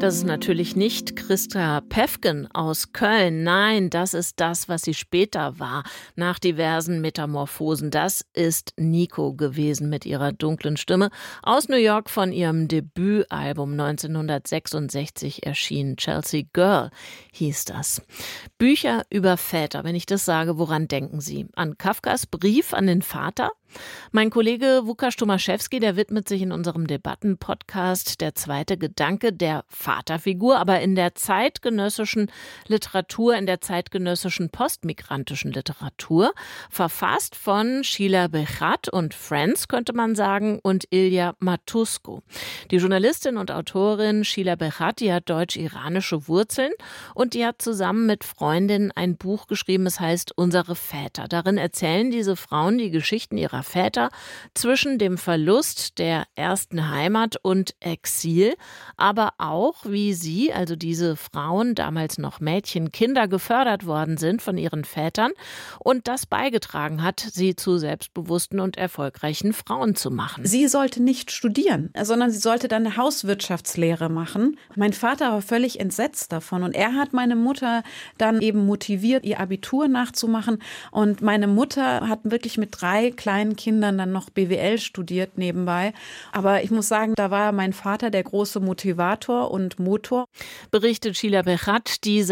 Das ist natürlich nicht Christa Päffgen aus Köln. Nein, das ist das, was sie später war, nach diversen Metamorphosen. Das ist Nico gewesen mit ihrer dunklen Stimme. Aus New York von ihrem Debütalbum 1966 erschienen. Chelsea Girl hieß das. Bücher über Väter. Wenn ich das sage, woran denken Sie? An Kafkas Brief an den Vater? Mein Kollege Łukasz Tomaszewski, der widmet sich in unserem Debatten-Podcast Der zweite Gedanke der Vaterfigur, aber in der zeitgenössischen Literatur, in der zeitgenössischen postmigrantischen Literatur, verfasst von Sheila Bechat und Friends, könnte man sagen, und Ilya Matuszko. Die Journalistin und Autorin Sheila Bechat, die hat deutsch-iranische Wurzeln und die hat zusammen mit Freundinnen ein Buch geschrieben, es heißt Unsere Väter. Darin erzählen diese Frauen die Geschichten ihrer Väter zwischen dem Verlust der ersten Heimat und Exil, aber auch, wie sie, also diese Frauen, damals noch Mädchen, Kinder, gefördert worden sind von ihren Vätern und das beigetragen hat, sie zu selbstbewussten und erfolgreichen Frauen zu machen. Sie sollte nicht studieren, sondern sie sollte dann eine Hauswirtschaftslehre machen. Mein Vater war völlig entsetzt davon und er hat meine Mutter dann eben motiviert, ihr Abitur nachzumachen und meine Mutter hat wirklich mit 3 kleinen Kindern dann noch BWL studiert nebenbei. Aber ich muss sagen, da war mein Vater der große Motivator und Motor. Berichtet Sheila Bechat, die